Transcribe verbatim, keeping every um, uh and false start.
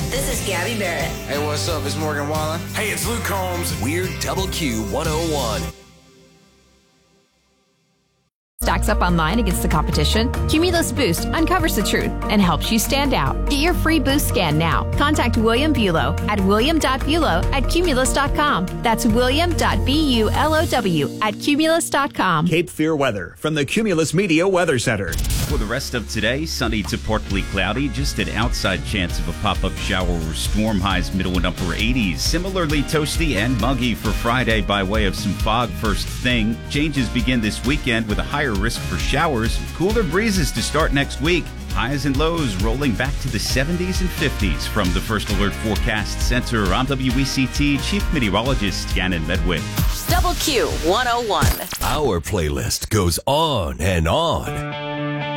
This is Gabby Barrett. Hey, what's up? It's Morgan Wallen. Hey, it's Luke Combs. We're Double Q one oh one. Stacks up online against the competition? Cumulus Boost uncovers the truth and helps you stand out. Get your free boost scan now. Contact William Bulow at william dot bulow at cumulus dot com. That's william dot bulow at cumulus dot com. Cape Fear weather from the Cumulus Media Weather Center. For the rest of today, sunny to partly cloudy, just an outside chance of a pop-up shower or storm, highs middle and upper eighties. Similarly toasty and muggy for Friday by way of some fog first thing. Changes begin this weekend with a higher risk for showers. Cooler breezes to start next week. Highs and lows rolling back to the seventies and fifties. From the First Alert Forecast Center, I'm W E C T Chief Meteorologist Gannon Medwick. Double Q one oh one. Our playlist goes on and on.